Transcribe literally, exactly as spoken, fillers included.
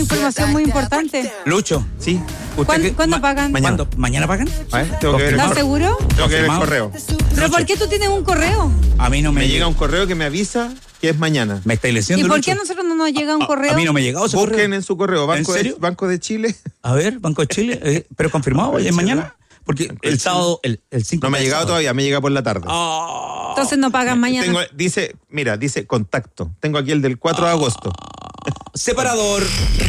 información muy importante. Lucho, sí. ¿Cuándo, que, ¿cuándo ma- pagan? Mañana. ¿Cuándo? ¿Mañana pagan? A ver, tengo que ver el ¿Estás correo. seguro? Tengo que ver el Confirmado. correo. ¿Pero por qué tú tienes un correo? A mí no me, Me llega un correo que me avisa que es mañana. ¿Me estáis ¿Y leyendo, por Lucho? qué a nosotros no nos llega un A- correo? A, mí no me ha llegado ese Busquen correo. en su correo, Banco, ¿En de, serio? Banco de Chile. A ver, Banco de Chile. eh, ¿Pero confirmado? ¿Es mañana? Porque Banco de el Chile. sábado, el, el cinco... No me ha de llegado sábado. todavía, me llega por la tarde. Ah. Entonces no pagan mañana. Tengo, dice, mira, dice contacto. Tengo aquí el del cuatro de agosto. Separador.